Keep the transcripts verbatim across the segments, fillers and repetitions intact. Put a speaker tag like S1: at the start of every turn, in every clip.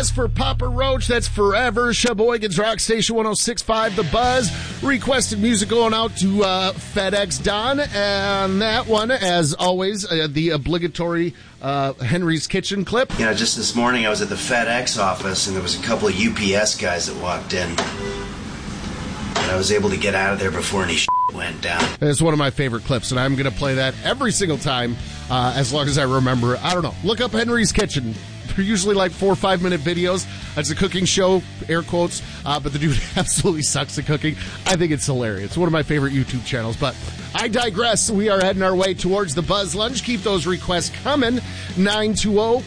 S1: request for Papa Roach. That's Forever. Sheboygan's Rock Station one oh six point five, The Buzz. Requested music going out to uh, FedEx Don. And that one, as always, uh, the obligatory uh, Henry's Kitchen clip.
S2: You know, just this morning I was at the FedEx office, and there was a couple of U P S guys that walked in. And I was able to get out of there before any shit went down.
S1: It's one of my favorite clips, and I'm going to play that every single time uh, as long as I remember. I don't know. Look up Henry's Kitchen. They're usually like four or five minute videos. It's a cooking show, air quotes, uh, but the dude absolutely sucks at cooking. I think it's hilarious. It's one of my favorite YouTube channels, but I digress. We are heading our way towards the Buzz Lunch. Keep those requests coming. nine two zero,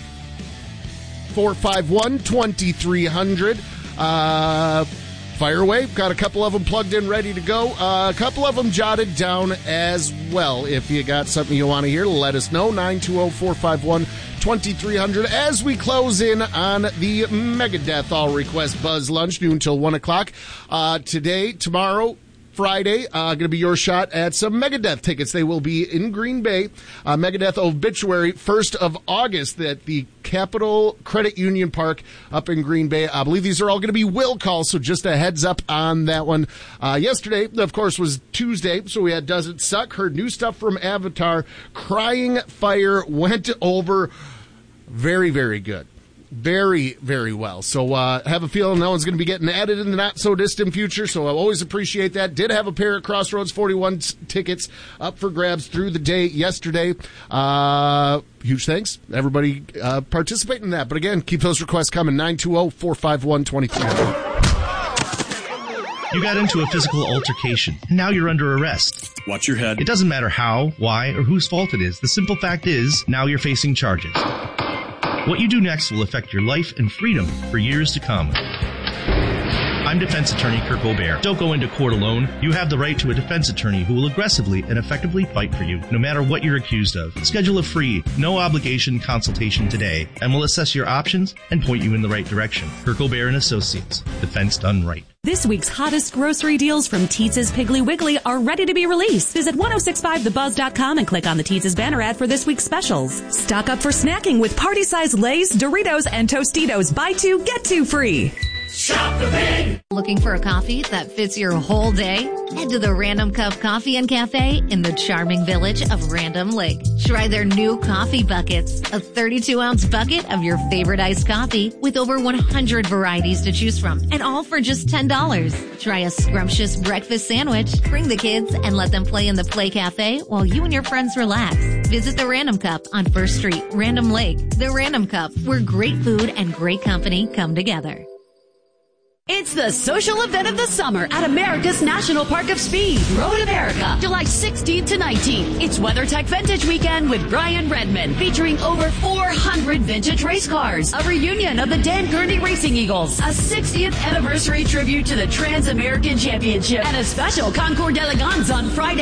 S1: four five one, two three zero zero. Uh... Fire away. Got a couple of them plugged in, ready to go. Uh, a couple of them jotted down as well. If you got something you want to hear, let us know. nine two zero, four five one, two three zero zero. As we close in on the Megadeth All Request Buzz Lunch, noon till one o'clock. Uh, today, tomorrow, Friday, uh, going to be your shot at some Megadeth tickets. They will be in Green Bay. Uh, Megadeth Obituary, first of August at the Capital Credit Union Park up in Green Bay. I believe these are all going to be will calls, so just a heads up on that one. Uh, yesterday, of course, was Tuesday, so we had Does It Suck? Heard new stuff from Avatar. Crying Fire went over very, very good. Very, very well. So uh have a feeling that one's going to be getting added in the not-so-distant future, so I always appreciate that. Did have a pair of Crossroads forty-one t- tickets up for grabs through the day yesterday. Uh Huge thanks. Everybody uh participating in that. But again, keep those requests coming. nine two zero, four five one, two three zero zero.
S3: You got into a physical altercation. Now you're under arrest.
S4: Watch your head.
S3: It doesn't matter how, why, or whose fault it is. The simple fact is, now you're facing charges. What you do next will affect your life and freedom for years to come. I'm defense attorney Kirk O'Bear. Don't go into court alone. You have the right to a defense attorney who will aggressively and effectively fight for you, no matter what you're accused of. Schedule a free, no-obligation consultation today, and we'll assess your options and point you in the right direction. Kirk O'Bear and Associates. Defense done right.
S5: This week's hottest grocery deals from Teetz's Piggly Wiggly are ready to be released. Visit ten sixty-five the buzz dot com and click on the Teetz's banner ad for this week's specials. Stock up for snacking with party-sized Lay's, Doritos, and Tostitos. Buy two, get two free.
S6: Shop the Pig! Looking for a coffee that fits your whole day? Head to the Random Cup Coffee and Cafe in the charming village of Random Lake. Try their new coffee buckets, a thirty-two ounce bucket of your favorite iced coffee with over one hundred varieties to choose from, and all for just ten dollars. Try a scrumptious breakfast sandwich, bring the kids, and let them play in the Play Cafe while you and your friends relax. Visit the Random Cup on First Street, Random Lake. The Random Cup, where great food and great company come together.
S5: It's the social event of the summer at America's National Park of Speed, Road America, July sixteenth to nineteenth. It's WeatherTech Vintage Weekend with Brian Redmond, featuring over four hundred vintage race cars, a reunion of the Dan Gurney Racing Eagles, a sixtieth anniversary tribute to the Trans-American Championship, and a special Concours d'Elegance on Friday.